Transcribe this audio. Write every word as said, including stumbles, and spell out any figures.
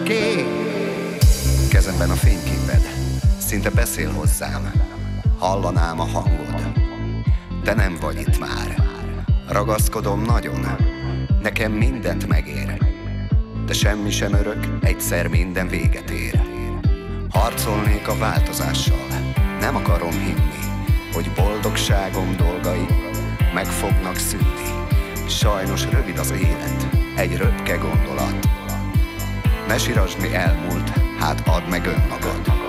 örökké. Kezemben a fényképed, szinte beszél hozzám, hallanám a hangod, de nem vagy itt már. Ragaszkodom nagyon, nekem mindent megér, de semmi sem örök, egyszer minden véget ér. Harcolnék a változással, nem akarom hinni, hogy boldogságom dolgai meg fognak szűnni. Sajnos rövid az élet, egy röpke gondolat. Ne sirasd, mi elmúlt, hát add meg önmagad.